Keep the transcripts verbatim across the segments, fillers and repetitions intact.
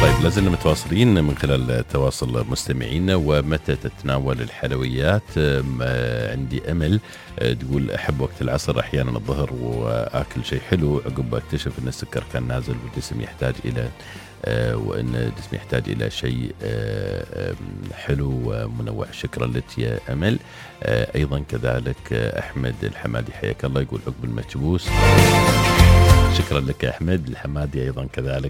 طيب لازلنا متواصلين من خلال تواصل مستمعينا. ومتى تتناول الحلويات؟ آه، عندي أمل. آه، تقول أحب وقت العصر أحيانا الظهر وآكل شيء حلو عقب أكتشف أن السكر كان نازل والجسم يحتاج إلى آه، وأن الجسم يحتاج إلى شيء آه، حلو ومنوع. شكرا لك يا أمل. آه، أيضا كذلك أحمد الحمادي حياك الله، يقول عقب المكبوس. شكرا لك يا أحمد الحمادي. أيضا كذلك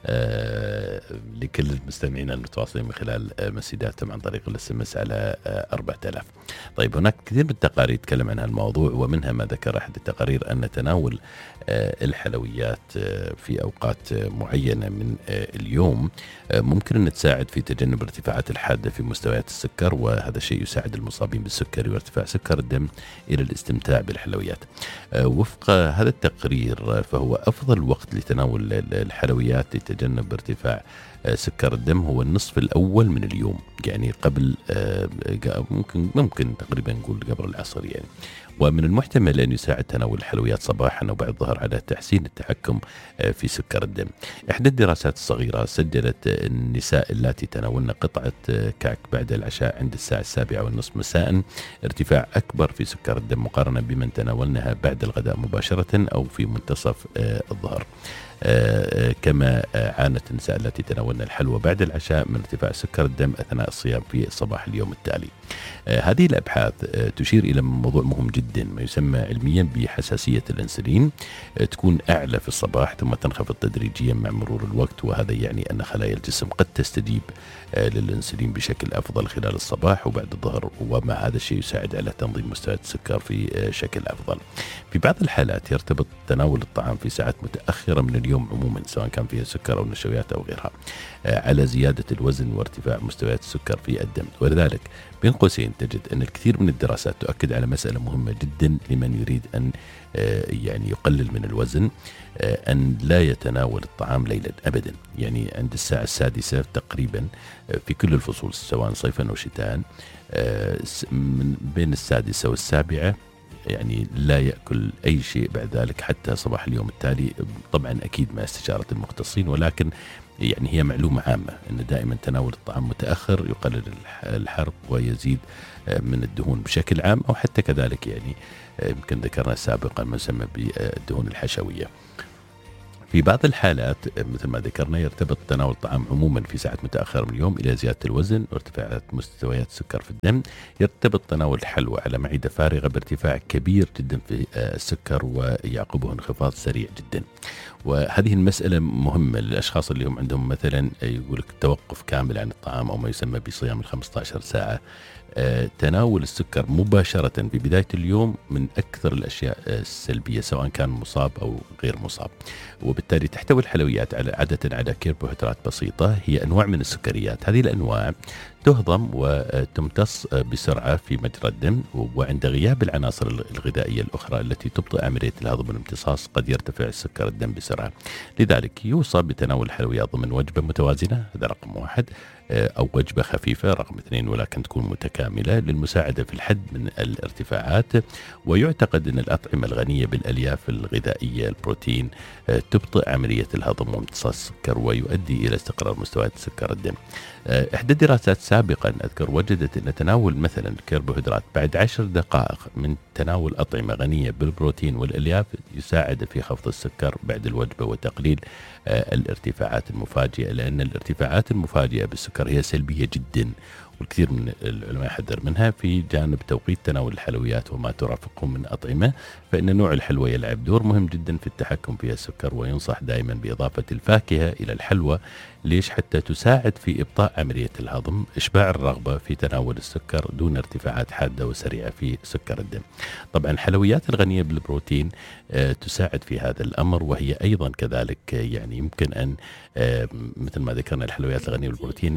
آه لكل المستمعين المتواصلين من خلال آه مسيداتهم عن طريق الاس ام اس على آه أربعة آلاف. طيب هناك كثير من التقارير تكلم عن هالموضوع، ومنها ما ذكر أحد التقارير أن تناول آه الحلويات آه في أوقات آه معينة من آه اليوم آه ممكن أن تساعد في تجنب ارتفاعات الحادة في مستويات السكر، وهذا الشيء يساعد المصابين بالسكري وارتفاع سكر الدم إلى الاستمتاع بالحلويات. آه وفق هذا التقرير فهو أفضل وقت لتناول الحلويات لتجنب ارتفاع سكر الدم هو النصف الأول من اليوم، يعني قبل ممكن ممكن تقريبا نقول قبل العصر يعني. ومن المحتمل أن يساعد تناول الحلويات صباحا أو بعد الظهر على تحسين التحكم في سكر الدم. إحدى الدراسات الصغيرة سجلت النساء اللاتي تناولن قطعة كعك بعد العشاء عند الساعة السابعة والنصف مساء ارتفاع أكبر في سكر الدم مقارنة بمن تناولنها بعد الغداء مباشرة أو في منتصف الظهر. آه كما آه عانت النساء التي تناولن الحلوى بعد العشاء من ارتفاع سكر الدم أثناء الصيام في صباح اليوم التالي. آه هذه الأبحاث آه تشير إلى موضوع مهم جدا ما يسمى علميا بحساسية الأنسولين، آه تكون أعلى في الصباح ثم تنخفض تدريجيا مع مرور الوقت، وهذا يعني أن خلايا الجسم قد تستجيب آه للأنسولين بشكل أفضل خلال الصباح وبعد الظهر، ومع هذا الشيء يساعد على تنظيم مستويات السكر في آه شكل أفضل. في بعض الحالات يرتبط تناول الطعام في ساعات متأخرة من اليوم عموما سواء كان فيها سكر أو نشويات أو غيرها على زيادة الوزن وارتفاع مستويات السكر في الدم. ولذلك بين قوسين تجد أن الكثير من الدراسات تؤكد على مسألة مهمة جدا لمن يريد أن يعني يقلل من الوزن، أن لا يتناول الطعام ليلا أبدا. يعني عند الساعة السادسة تقريبا في كل الفصول سواء صيفا أو شتاء من بين السادسة والسابعة يعني لا يأكل أي شيء بعد ذلك حتى صباح اليوم التالي، طبعا أكيد مع استشارة المختصين، ولكن يعني هي معلومة عامة أن دائما تناول الطعام متأخر يقلل الحرق ويزيد من الدهون بشكل عام، أو حتى كذلك يعني يمكن ذكرنا سابقا ما يسمى بالدهون الحشوية. في بعض الحالات مثل ما ذكرنا يرتبط تناول الطعام عموما في ساعات متأخرة من اليوم إلى زيادة الوزن وارتفاع مستويات السكر في الدم. يرتبط تناول الحلوى على معدة فارغة بارتفاع كبير جدا في السكر ويعقبه انخفاض سريع جدا. وهذه المسألة مهمة للأشخاص اللي هم عندهم مثلا يقولك توقف كامل عن الطعام أو ما يسمى بصيام الخمسة عشر ساعة. آه، تناول السكر مباشرة في بداية اليوم من أكثر الأشياء السلبية سواء كان مصاب أو غير مصاب. وبالتالي تحتوي الحلويات على عادة على كربوهيدرات بسيطة، هي أنواع من السكريات. هذه الأنواع تهضم وتمتص بسرعة في مجرى الدم، وعند غياب العناصر الغذائية الأخرى التي تبطئ عملية الهضم والامتصاص قد يرتفع سكر الدم بسرعة. لذلك يوصى بتناول الحلويات ضمن وجبة متوازنة، هذا رقم واحد، أو وجبة خفيفة رقم اثنين، ولكن تكون متكاملة للمساعدة في الحد من الارتفاعات. ويعتقد أن الأطعمة الغنية بالألياف الغذائية البروتين تبطئ عملية الهضم وامتصاص السكر ويؤدي إلى استقرار مستويات سكر الدم. إحدى الدراسات سابقا أذكر وجدت أن تناول مثلا الكربوهيدرات بعد عشر دقائق من تناول أطعمة غنية بالبروتين والألياف يساعد في خفض السكر بعد الوجبة وتقليل الارتفاعات المفاجئة، لأن الارتفاعات المفاجئة بالسكر هي سلبية جدا، والكثير من العلماء يحذر منها. في جانب توقيت تناول الحلويات وما ترافقه من أطعمة، فإن نوع الحلوى يلعب دور مهم جدا في التحكم في السكر، وينصح دائما بإضافة الفاكهة إلى الحلوى. ليش؟ حتى تساعد في إبطاء عملية الهضم، إشباع الرغبة في تناول السكر دون ارتفاعات حادة وسريعة في سكر الدم. طبعا الحلويات الغنية بالبروتين آه تساعد في هذا الأمر، وهي أيضا كذلك يعني يمكن أن آه مثل ما ذكرنا الحلويات الغنية بالبروتين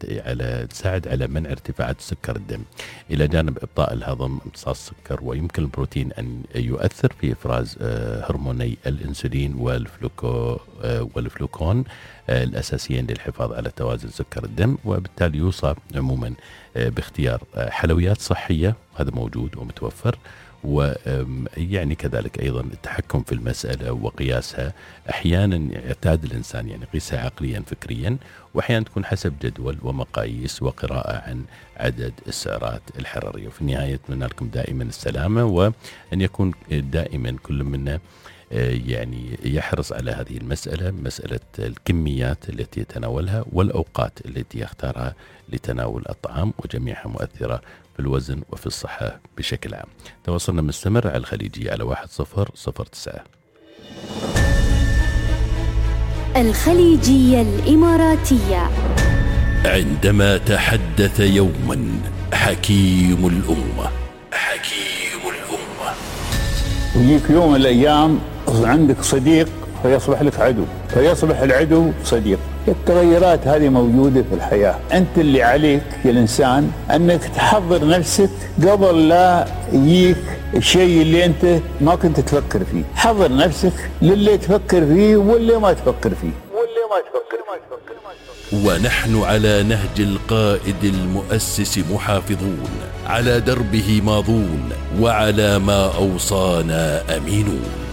على تساعد على منع ارتفاعات سكر الدم إلى جانب إبطاء الهضم امتصاص السكر. ويمكن البروتين أن يؤثر في إفراز آه هرموني الأنسولين والفلوكو آه والفلوكون آه الأساسيين للحفاظ على توازن سكر الدم. وبالتالي يوصى عموما آه باختيار آه حلويات صحية، هذا موجود ومتوفر، ويعني كذلك أيضا التحكم في المسألة وقياسها. أحيانا يعتاد الإنسان يعني يقيسها عقليا فكريا، وأحيانا تكون حسب جدول ومقاييس وقراءة عن عدد السعرات الحرارية. وفي النهاية أتمنى لكم دائما السلامة، وأن يكون دائما كل منا يعني يحرص على هذه المسألة، مسألة الكميات التي يتناولها والأوقات التي يختارها لتناول الطعام، وجميعها مؤثرة في الوزن وفي الصحة بشكل عام. تواصلنا مستمر على الخليجية على واحد صفر صفر تسعة. الخليجية الإماراتية. عندما تحدث يوما حكيم الأمة حكيم الأمة ويجيك يوم من الأيام عندك صديق فيصبح لك عدو، فيصبح العدو صديق. التغيرات هذه موجودة في الحياة. أنت اللي عليك يا الإنسان أنك تحضر نفسك قبل لا يجيك الشيء اللي أنت ما كنت تفكر فيه. حضر نفسك للي تفكر فيه واللي ما تفكر فيه واللي ما تفكر ما تفكر ما تفكر. ونحن على نهج القائد المؤسس محافظون، على دربه ماضون، وعلى ما أوصانا أمينون.